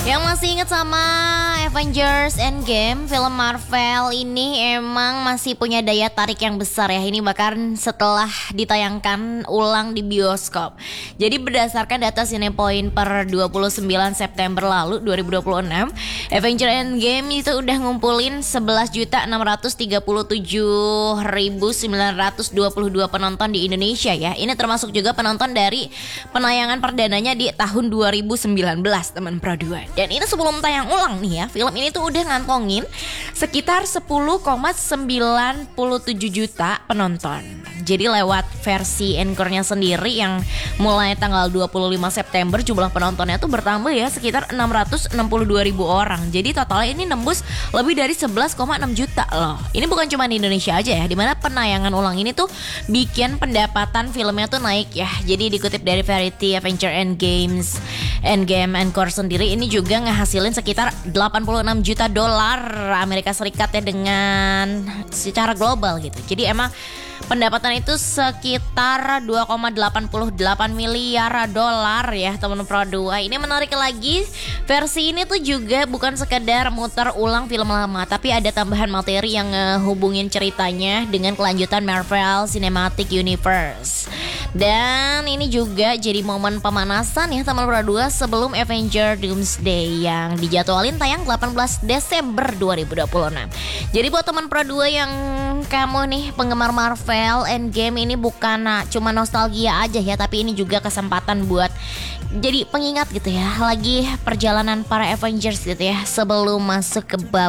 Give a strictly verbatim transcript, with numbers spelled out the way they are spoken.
Yang masih ingat sama Avengers Endgame, film Marvel ini emang masih punya daya tarik yang besar ya. Ini bahkan setelah ditayangkan ulang di bioskop. Jadi berdasarkan data Cinepoint per dua puluh sembilan September lalu dua ribu dua puluh enam, Avengers Endgame itu udah ngumpulin sebelas juta enam ratus tiga puluh tujuh ribu sembilan ratus dua puluh dua penonton di Indonesia ya. Ini termasuk juga penonton dari penayangan perdananya di tahun dua ribu sembilan belas, teman Pro dua. Dan ini sebelum tayang ulang nih ya, film ini tuh udah ngantongin sekitar sepuluh koma sembilan tujuh juta penonton. Jadi lewat versi encore-nya sendiri yang mulai tanggal dua puluh lima September jumlah penontonnya tuh bertambah ya sekitar enam ratus enam puluh dua ribu orang. Jadi totalnya ini nembus lebih dari sebelas koma enam juta loh. Ini bukan cuma di Indonesia aja ya, dimana penayangan ulang ini tuh bikin pendapatan filmnya tuh naik ya. Jadi dikutip dari Variety, Avengers Endgame Endgame Encore sendiri ini juga ngehasilin sekitar delapan puluh enam juta dolar Amerika Serikat ya dengan secara global gitu. Jadi emang pendapatan itu sekitar dua koma delapan delapan miliar dolar ya teman Pro dua. Ini menarik lagi, versi ini tuh juga bukan sekedar muter ulang film lama, tapi ada tambahan materi yang ngehubungin ceritanya dengan kelanjutan Marvel Cinematic Universe. Dan ini juga jadi momen pemanasan ya teman Pro dua sebelum Avengers Doomsday yang dijadwalin tayang delapan belas Desember dua ribu dua puluh enam. Jadi buat teman Pro dua yang kamu nih penggemar Marvel Endgame, ini bukan nah, cuma nostalgia aja ya, tapi ini juga kesempatan buat jadi pengingat gitu ya, lagi perjalanan para Avengers gitu ya sebelum masuk ke babak